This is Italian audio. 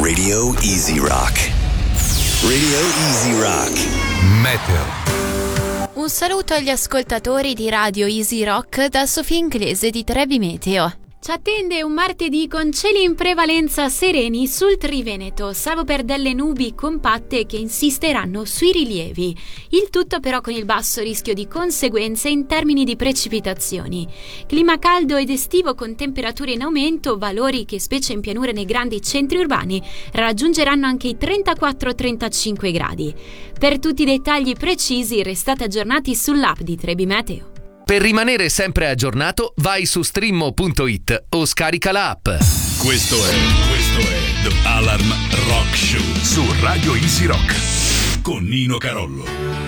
Radio Easy Rock. Radio Easy Rock. Meteo. Un saluto agli ascoltatori di Radio Easy Rock da Sofia Inglese di Trebi Meteo. Ci attende un martedì con cieli in prevalenza sereni sul Triveneto, salvo per delle nubi compatte che insisteranno sui rilievi. Il tutto però con il basso rischio di conseguenze in termini di precipitazioni. Clima caldo ed estivo con temperature in aumento, valori che specie in pianura nei grandi centri urbani raggiungeranno anche i 34-35 gradi. Per tutti i dettagli precisi restate aggiornati sull'app di Trebi Meteo. Per rimanere sempre aggiornato, vai su streammo.it o scarica la app. Questo è The Alarm Rock Show su Radio Easy Rock con Nino Carollo.